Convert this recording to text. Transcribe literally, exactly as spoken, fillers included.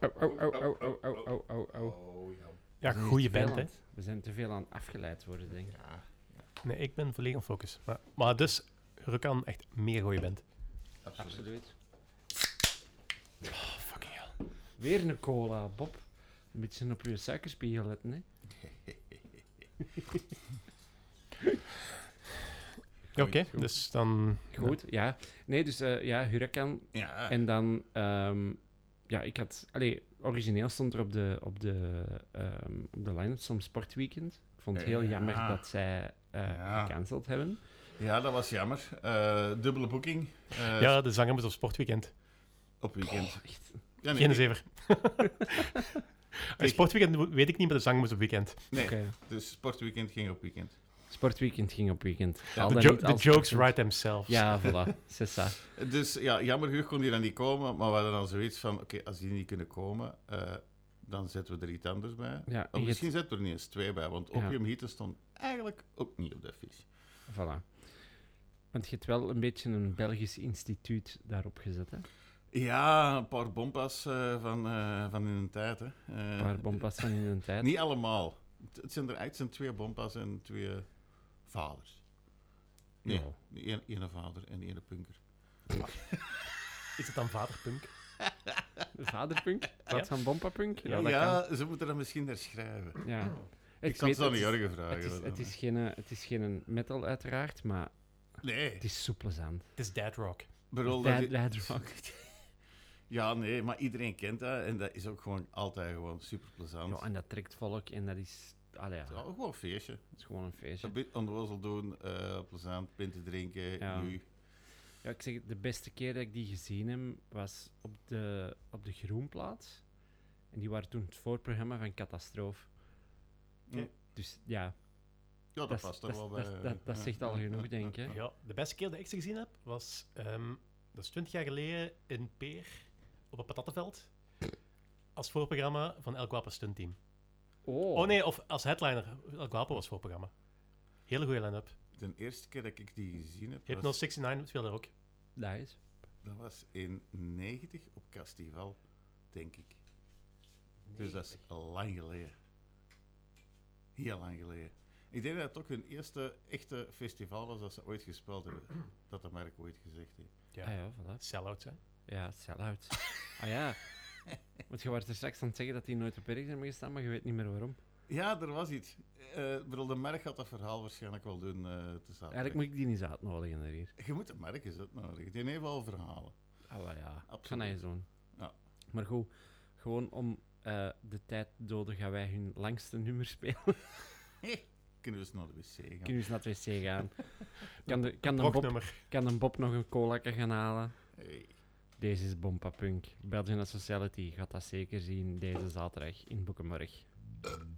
Oh, oh, oh, oh, oh, oh, oh, oh, oh. Oh, ja. Ja, We zijn goede te veel band, hè. aan het- We zijn te veel aan afgeleid worden, denk ik. Ja, Nee, ik ben volledig aan focus. Maar, maar dus, Rukan echt meer goede band. absoluut. Absoluut. Oh, fucking hell. Weer een cola, Bob. Een beetje op je suikerspiegel letten, hè. Ja, Oké, goed. dus dan... Goed, ja. Nee, dus uh, ja, Huracan. Ja. En dan... Um, ja, ik had... Allee, origineel stond er op de, op de, um, op de line-up soms Sportweekend. Ik vond het heel Ja. jammer dat zij uh, Ja. gecanceld hebben. Ja, dat was jammer. Uh, dubbele boeking. Uh, Ja, de zanger moet op Sportweekend. Op weekend. Oh, echt. Ja, nee, Geen nee. zever. Sportweekend weet ik niet, maar de zanger moet op weekend. Nee, Okay. dus Sportweekend ging op weekend. Sportweekend ging op weekend. Ja, The, Al jo- dan niet the als jokes weekend. write themselves. Ja, voilà. C'est ça. Dus ja, jammer genoeg kon die dan niet komen, maar we hadden dan zoiets van, oké, okay, als die niet kunnen komen, uh, dan zetten we er iets anders bij. Ja, of misschien het... zetten we er niet eens twee bij, want Ja. Opium Heater stond eigenlijk ook niet op de affiche. Voilà. Want je hebt wel een beetje een Belgisch instituut daarop gezet, hè? Ja, een paar bompas uh, van, uh, van in een tijd. Hè. Uh, een paar bompas van in een tijd. Niet allemaal. Het zijn er eigenlijk zijn twee bompas en twee vaders. Nee, ja. één vader en één punker. Is het dan vaderpunk? Vaderpunk? Dat Ja. van bompapunk? Ja, dat ja kan. ze moeten dat misschien herschrijven. Ja. Ik kan het zo niet Jorgen vragen. Het is, het, is geen, het is geen metal uiteraard, maar nee. het is soepelzand. Het is dead rock. Bedoel, Dead, dat dead rock. Ja, nee, maar iedereen kent dat en dat is ook gewoon altijd gewoon super plezant. Ja, en dat trekt volk en dat is... Allee, ja. Ja, gewoon een feestje. Het is gewoon een feestje. Een beetje onnozel doen, uh, plezant, pinten drinken, Ja. nu. Ja, ik zeg, de beste keer dat ik die gezien heb, was op de, op de Groenplaats. En die waren toen het voorprogramma van Catastrofe. Ja. Dus ja, Ja, dat, dat, past er dat, wel dat, bij. dat, dat ja, zegt al ja, genoeg, ja, denk ja, ik. Ja, de beste keer dat ik ze gezien heb, was... Um, dat is twintig jaar geleden in Peer, op het patattenveld. Als voorprogramma van El Guapo Stunt Team. Oh. Oh nee, of als headliner. El Guapo was voorprogramma. Hele goede line-up. De eerste keer dat ik die gezien heb, Hypno was, negenenzestig speelde er ook. Nice. dat was in negentig op Castival, denk ik. Dus dat is lang geleden. Heel lang geleden. Ik denk dat het ook hun eerste echte festival was dat ze ooit gespeeld hebben. Dat dat merk ooit gezegd heeft. Ja, Ah ja, voilà. sell-outs, hè. Ja, sell-out. ah ja. Want je was er straks aan het zeggen dat die nooit op ergens hebben gestaan, maar je weet niet meer waarom. Ja, er was iets. Uh, bedoel, de merk gaat dat verhaal waarschijnlijk wel doen uh, te zaten. Eigenlijk moet ik die niet eens uitnodigen hier. Je moet de merk eens uitnodigen. Die heeft wel verhalen. Ah, well, ja. Absoluut. Van hij zo'n. Ja. Maar goed, gewoon om uh, de tijd te doden gaan wij hun langste nummer spelen. Kunnen we eens naar de wc gaan? Kunnen we eens naar het wc gaan? Kan de, kan de, Bob, Brognummer. kan de Bob nog een cola gaan halen? Hey. Deze is Bompa Punk. Belgian Society gaat dat zeker zien deze zaterdag in Boekenborg.